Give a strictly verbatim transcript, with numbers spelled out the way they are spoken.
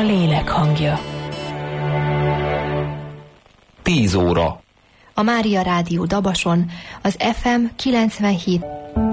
lélek hangja. Tíz óra. A Mária Rádió Dabason, az ef em kilencvenhét